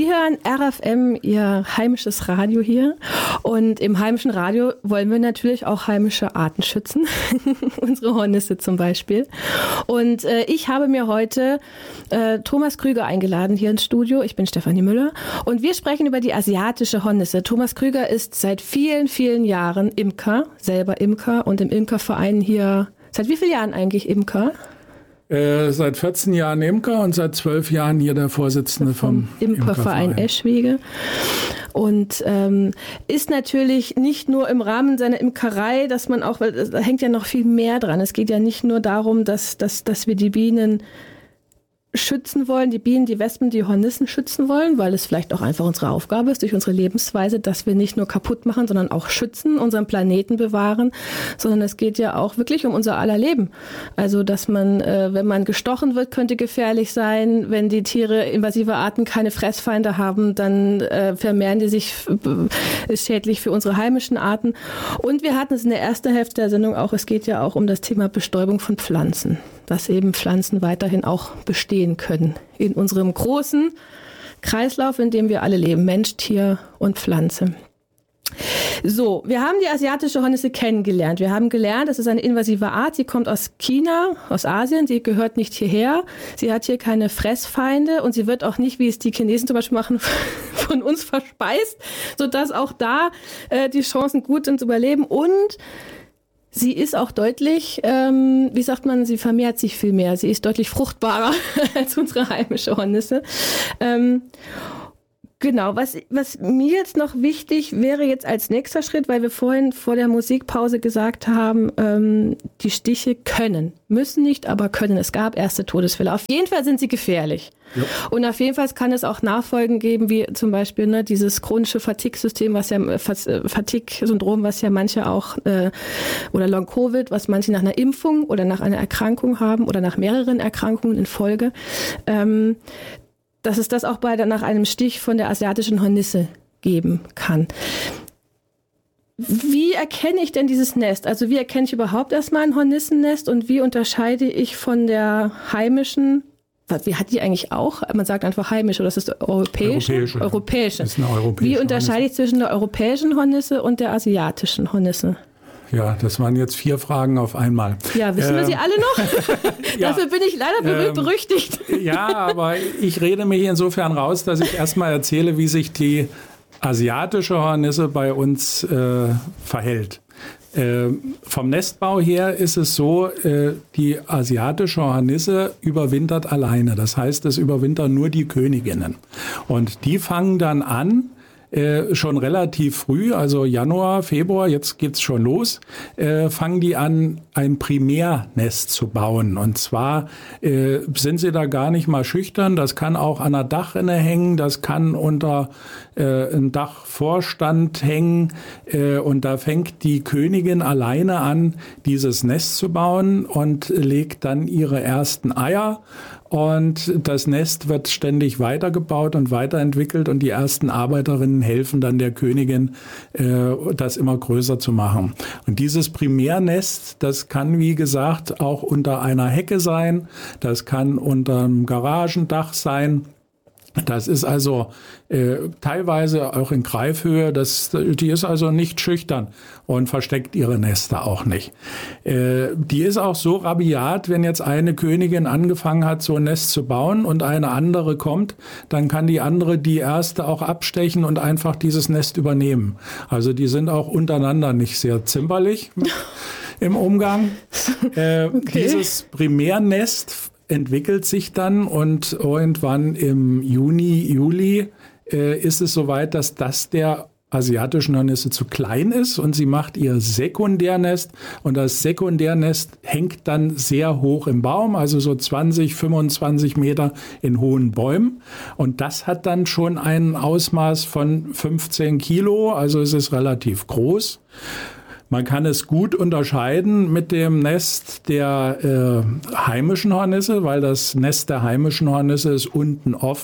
Sie hören RFM, Ihr heimisches Radio hier. Und im heimischen Radio wollen wir natürlich auch heimische Arten schützen. Unsere Hornisse zum Beispiel. Und ich habe mir heute Thomas Krüger eingeladen hier ins Studio. Ich bin Stefanie Müller. Und wir sprechen über die asiatische Hornisse. Thomas Krüger ist seit vielen, vielen Jahren Imker, selber Imker und im Imkerverein hier. Seit wie vielen Jahren eigentlich Imker? Seit 14 Jahren Imker und seit 12 Jahren hier der Vorsitzende vom Imkerverein Eschwege. Und ist natürlich nicht nur im Rahmen seiner Imkerei, dass man auch, weil da hängt ja noch viel mehr dran. Es geht ja nicht nur darum, dass wir die Bienen schützen wollen, die Bienen, die Wespen, die Hornissen schützen wollen, weil es vielleicht auch einfach unsere Aufgabe ist, durch unsere Lebensweise, dass wir nicht nur kaputt machen, sondern auch schützen, unseren Planeten bewahren, sondern es geht ja auch wirklich um unser aller Leben. Also, dass man, wenn man gestochen wird, könnte gefährlich sein. Wenn die Tiere, invasive Arten, keine Fressfeinde haben, dann vermehren die sich, ist schädlich für unsere heimischen Arten. Und wir hatten es in der ersten Hälfte der Sendung auch, es geht ja auch um das Thema Bestäubung von Pflanzen, dass eben Pflanzen weiterhin auch bestehen können in unserem großen Kreislauf, in dem wir alle leben, Mensch, Tier und Pflanze. So, wir haben die asiatische Hornisse kennengelernt. Wir haben gelernt, es ist eine invasive Art. Sie kommt aus China, aus Asien. Sie gehört nicht hierher. Sie hat hier keine Fressfeinde und sie wird auch nicht, wie es die Chinesen zum Beispiel machen, von uns verspeist, sodass auch da die Chancen gut sind zu überleben. Und sie ist auch deutlich, wie sagt man, sie vermehrt sich viel mehr. Sie ist deutlich fruchtbarer als unsere heimische Hornisse. Genau, was mir jetzt noch wichtig wäre jetzt als nächster Schritt, weil wir vorhin vor der Musikpause gesagt haben, die Stiche können, müssen nicht, aber können. Es gab erste Todesfälle. Auf jeden Fall sind sie gefährlich. Ja. Und auf jeden Fall kann es auch Nachfolgen geben, wie zum Beispiel dieses chronische Fatigue-System, Fatigue-Syndrom, was ja manche auch, oder Long-Covid, was manche nach einer Impfung oder nach einer Erkrankung haben oder nach mehreren Erkrankungen in Folge. Dass es das auch nach einem Stich von der asiatischen Hornisse geben kann. Wie erkenne ich denn dieses Nest? Also wie erkenne ich überhaupt erstmal ein Hornissennest und wie unterscheide ich von der heimischen, wie hat die eigentlich auch? Man sagt einfach heimisch oder ist das europäische? Europäische. Das ist eine europäische. Wie unterscheide ich zwischen der europäischen Hornisse und der asiatischen Hornisse? Ja, das waren jetzt 4 Fragen auf einmal. Ja, wissen wir sie alle noch? Ja. Dafür bin ich leider berüchtigt. Ja, aber ich rede mich insofern raus, dass ich erstmal erzähle, wie sich die asiatische Hornisse bei uns verhält. Vom Nestbau her ist es so, die asiatische Hornisse überwintert alleine. Das heißt, es überwintern nur die Königinnen. Und die fangen dann an, schon relativ früh, also Januar, Februar, jetzt geht's schon los, fangen die an, ein Primärnest zu bauen. Und zwar sind sie da gar nicht mal schüchtern. Das kann auch an der Dachrinne hängen, das kann unter einem Dachvorstand hängen. Und da fängt die Königin alleine an, dieses Nest zu bauen und legt dann ihre ersten Eier. Und das Nest wird ständig weitergebaut und weiterentwickelt und die ersten Arbeiterinnen helfen dann der Königin, das immer größer zu machen. Und dieses Primärnest, das kann, wie gesagt, auch unter einer Hecke sein, das kann unter einem Garagendach sein. Das ist also teilweise auch in Greifhöhe, die ist also nicht schüchtern und versteckt ihre Nester auch nicht. Die ist auch so rabiat, wenn jetzt eine Königin angefangen hat, so ein Nest zu bauen und eine andere kommt, dann kann die andere die erste auch abstechen und einfach dieses Nest übernehmen. Also die sind auch untereinander nicht sehr zimperlich im Umgang. Okay. Dieses Primärnest entwickelt sich dann und irgendwann im Juni, Juli ist es soweit, dass das der asiatischen Hornisse zu klein ist und sie macht ihr Sekundärnest und das Sekundärnest hängt dann sehr hoch im Baum, also so 20, 25 Meter in hohen Bäumen und das hat dann schon ein Ausmaß von 15 Kilo, also es ist relativ groß. Man kann es gut unterscheiden mit dem Nest der heimischen Hornisse, weil das Nest der heimischen Hornisse ist unten offen.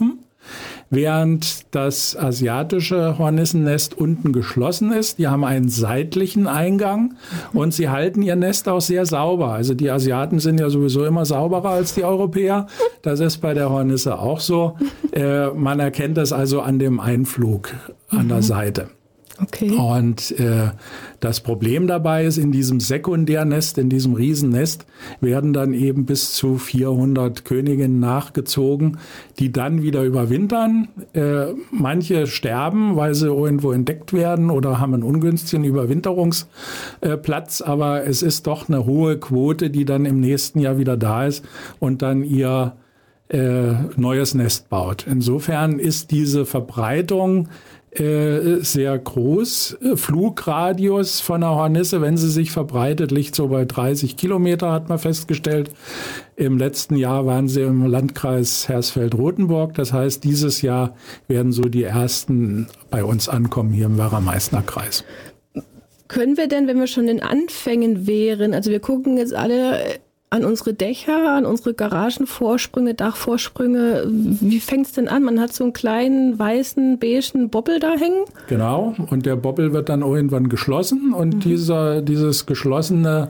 während das asiatische Hornissennest unten geschlossen ist. Die haben einen seitlichen Eingang und sie halten ihr Nest auch sehr sauber. Also die Asiaten sind ja sowieso immer sauberer als die Europäer. Das ist bei der Hornisse auch so. Man erkennt das also an dem Einflug an der Seite. Okay. Und das Problem dabei ist, in diesem Sekundärnest, in diesem Riesennest, werden dann eben bis zu 400 Königinnen nachgezogen, die dann wieder überwintern. Manche sterben, weil sie irgendwo entdeckt werden oder haben einen ungünstigen Überwinterungsplatz. Aber es ist doch eine hohe Quote, die dann im nächsten Jahr wieder da ist und dann ihr neues Nest baut. Insofern ist diese Verbreitung sehr groß. Flugradius von der Hornisse, wenn sie sich verbreitet, liegt so bei 30 Kilometer, hat man festgestellt. Im letzten Jahr waren sie im Landkreis Hersfeld-Rotenburg. Das heißt, dieses Jahr werden so die ersten bei uns ankommen hier im Werra-Meißner Kreis. Können wir denn, wenn wir schon in Anfängen wären, also wir gucken jetzt alle an unsere Dächer, an unsere Garagenvorsprünge, Dachvorsprünge. Wie fängt es denn an? Man hat so einen kleinen, weißen, beigen Bobbel da hängen? Genau, und der Bobbel wird dann irgendwann geschlossen und dieses geschlossene,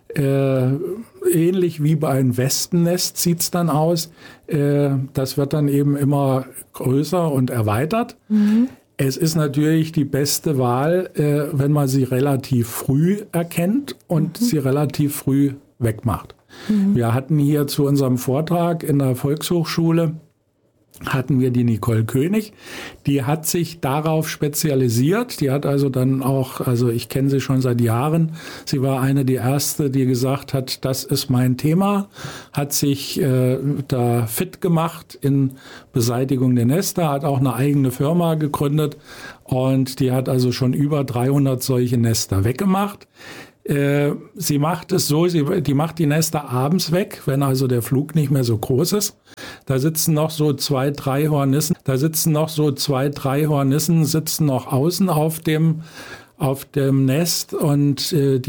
ähnlich wie bei einem Wespennest sieht es dann aus, das wird dann eben immer größer und erweitert. Es ist natürlich die beste Wahl, wenn man sie relativ früh erkennt und sie relativ früh wegmacht. Wir hatten hier zu unserem Vortrag in der Volkshochschule, hatten wir die Nicole König, die hat sich darauf spezialisiert, die hat also dann auch, also ich kenne sie schon seit Jahren, sie war eine der Erste, die gesagt hat, das ist mein Thema, hat sich da fit gemacht in Beseitigung der Nester, hat auch eine eigene Firma gegründet und die hat also schon über 300 solche Nester weggemacht. Sie macht es so, die macht die Nester abends weg, wenn also der Flug nicht mehr so groß ist. Da sitzen noch so 2, 3 Hornissen, sitzen noch außen auf dem Nest und die